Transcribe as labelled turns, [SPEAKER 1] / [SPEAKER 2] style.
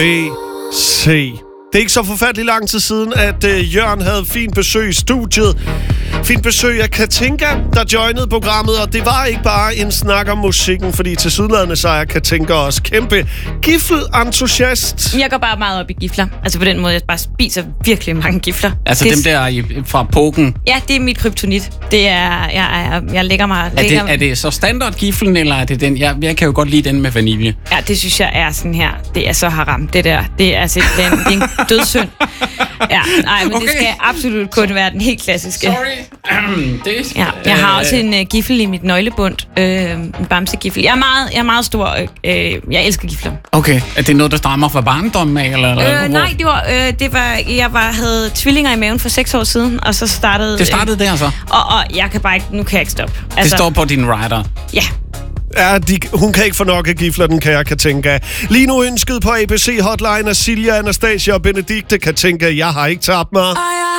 [SPEAKER 1] ABC. Det er ikke så forfærdeligt lang tid siden, at Jørgen havde fint besøg i studiet. Fint besøg af Katinka, der joinede programmet, og det var ikke bare en snak om musikken, fordi tilsyneladende så er Katinka også kæmpe gifle-entusiast.
[SPEAKER 2] Jeg går bare meget op i gifler. Altså på den måde, jeg bare spiser virkelig mange gifler.
[SPEAKER 3] Altså dem der fra poken?
[SPEAKER 2] Ja, det er mit kryptonit. Det er, jeg lægger mig...
[SPEAKER 3] Er det så standard-giflen, eller er det den? Jeg kan jo godt lide den med vanilje.
[SPEAKER 2] Ja, det synes jeg er sådan her. Det er så haram, det der. Det er simpelthen det er en dødssynd. Ja, nej, men okay. Det skal absolut kun være den helt klassiske.
[SPEAKER 3] Sorry.
[SPEAKER 2] Ja, jeg har også en giffel i mit nøglebund. En bamsegiffel. Jeg er meget stor. Jeg elsker gifler.
[SPEAKER 3] Okay. Er det noget, der stammer fra barndommen af?
[SPEAKER 2] Nej, jeg havde tvillinger i maven for 6 år siden, og så startede...
[SPEAKER 3] Det startede der så?
[SPEAKER 2] Og jeg kan bare ikke... Nu kan jeg ikke stoppe. Altså,
[SPEAKER 3] det står på din rider?
[SPEAKER 2] Ja.
[SPEAKER 1] Ja, hun kan ikke få nok af gifler, den kære Katinka. Lige nu ønsket på ABC Hotline af Silja, Anastasia og Benedikte. Katinka, jeg har ikke tabt mig.